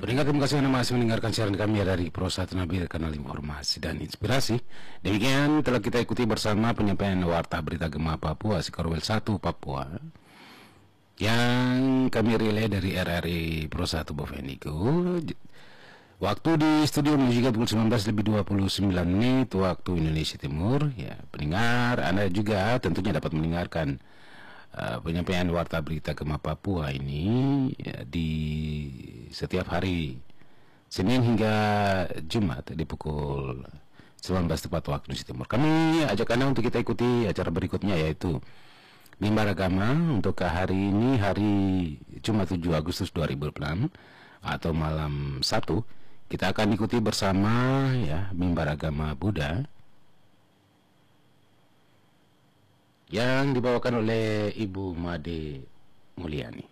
Pendengar, terima kasih Anda masih mendengarkan siaran kami dari Pro 1 Nabil, kanal informasi dan inspirasi. Demikian telah kita ikuti bersama penyampaian Warta Berita Gema Papua Sikorwel 1 Papua yang kami relay dari RRI Pro 1 Boveniku. Waktu di studio menunjukkan pukul 19:29 waktu Indonesia Timur. Ya, pendengar, Anda juga tentunya dapat mendengarkan penyampaian Warta Berita Gema Papua ini ya, di setiap hari Senin hingga Jumat di pukul 19 tepat waktu Indonesia Timur. Kami ajak Anda untuk kita ikuti acara berikutnya, yaitu Mimbar Agama untuk hari ini, hari Jumat 7 Agustus 2006 atau malam 1. Kita akan ikuti bersama ya Mimbar Agama Buddha yang dibawakan oleh Ibu Made Mulyani.